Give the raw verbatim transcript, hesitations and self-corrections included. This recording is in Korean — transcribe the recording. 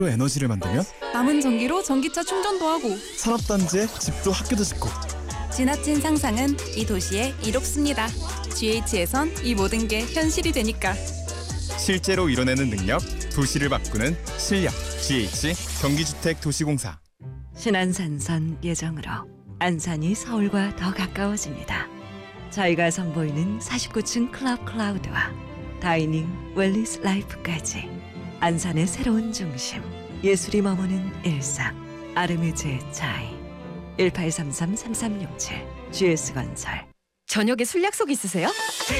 에너지를 만들면 남은 전기로 전기차 충전도 하고 산업단지에 집도 학교도 짓고 지나친 상상은 이 도시에 이롭습니다. 지에이치에선 이 모든 게 현실이 되니까. 실제로 이뤄내는 능력, 도시를 바꾸는 실력. 지에이치 경기주택 도시공사. 신안산선 예정으로 안산이 서울과 더 가까워집니다. 저희가 선보이는 사십구 층 클럽 클라우드와 다이닝, 웰니스 라이프까지 안산의 새로운 중심, 예술이 머무는 일상, 아르메즈의 차이. 일팔삼삼 삼삼육칠 지에스건설. 저녁에 술 약속 있으세요?